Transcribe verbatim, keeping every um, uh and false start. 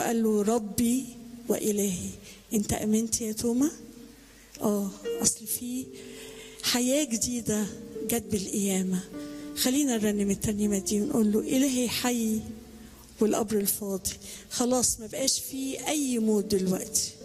وقال له ربي وإلهي. انت امنت يا توما؟ اه، اصل في حياة جديدة جت بالقيامة. خلينا نرنم الترنيمة دي ونقول له إلهي حي والقبر الفاضي، خلاص ما بقاش فيه أي موت دلوقتي.